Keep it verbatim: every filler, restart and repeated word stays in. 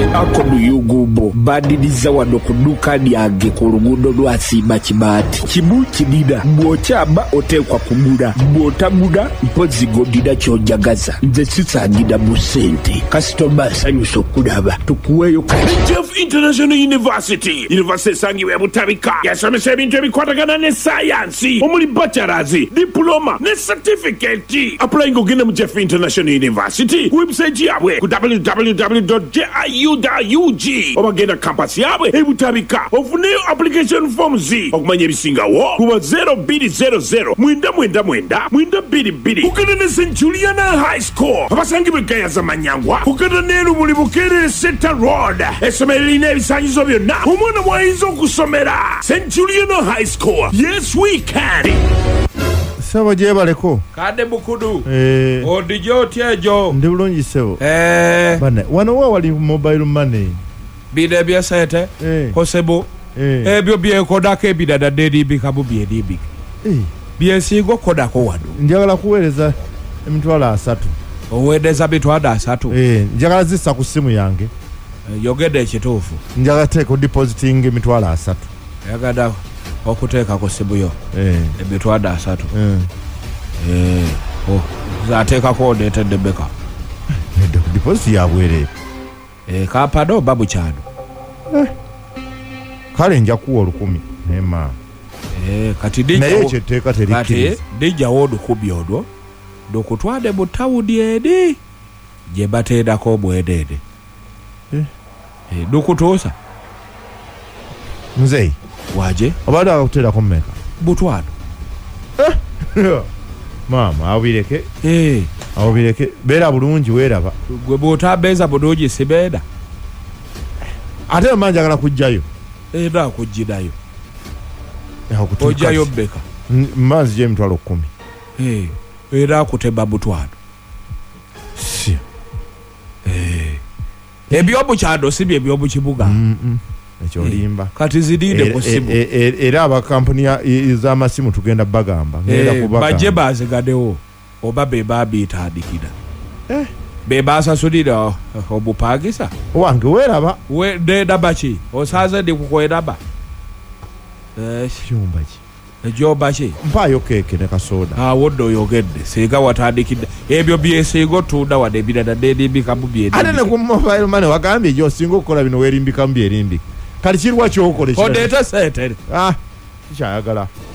ako luyugubo badiriza wano ku dduuka lyange ku luguudo lwa Simba Kibaati. Kimu kidina bw'okyamba oteekwa kugula, bw'otagula mpozi godira ky'ojagaza. Nze sisaanira mu ssente, kasitoma asanyusa okulaba tukuweeyo kale. Jeff International University University esangibwa e Butabika yasomesa ebintu ebikwatagana ne science omuli bachelors, diploma ne certificate. Applying ogenda mu Jeff International University website yabwe ku w w w dot j i u dot u g oba genda campus yabwe e Butabika ofuneyo application forms okumanya ebisingawo kuba zero two zero zero mwenda mwenda mwenda mwenda bbiri bbiri kugenda ne Saint Juliana High School abasangibwa Gayaza Manyangwa kugenda ne Lumuli Bukerere Center Road essomero lirina ebisanyizo byonna omwana bw'ayinza okusomera. Saint Juliana High School, yes we can. Sebo jebaleko Kade Bukudu eh odijo tyejo ndi bulungi sebo eh bane wano wa wali mobile money bide bya sete eh kosebo eh ebyo bye kodake bidada dedi bikabu bye dibi eh bye sigo kodako wadu njagala kuweereza emitwalo asatu owedeza bitwada asatu eh njagala zissa ku simu yange eh, yogede ekituufu njagala teeka depositing emitwalo asatu yagada okuteeka ku simu yo eh ebitwada asatu eh eh oh zateeka ko ndetedde beka eh deposit yabwere eh kapado babu kyano eh kale nja kuwa lukumi nema eh kati dija naye kyeteeka terikiriza kati dija wodu kubyodwo dokutwade butawudi edi je bateda ko bwedede eh eh dokutosa mzee waje abada akutera ko mmeka butwado eh mama awireke eh awireke bera bulungi weraba gwe bota beza bodoji sibeda ate manja kana kujjayo eh da kujidayo eh okutuka ojayo beka mmanzi je mitwalo kumi eh era kuteba butwado si eh ebyo bukyado sibye ebyo bukibuga mm -mm. Echo limba kati zidide posibu era aba company za masimu tugenda bagamba ngenda kubaka baje bazigadewo oba be babita adikida eh be basasulira obupagisa wange weraba we de dabachi osaze de kukoedaba eh cyumba ki ejo bachi mpayo keke ne kasoda ah wodo yogedde sega watadikida ebyo byesigo tuda wade bidada de bikabu byedi ate ne ku mobile money wagambye jo singo kola bino werimbika mbi erimbi kali kirwa kyokole kodeta sete ah kyayagala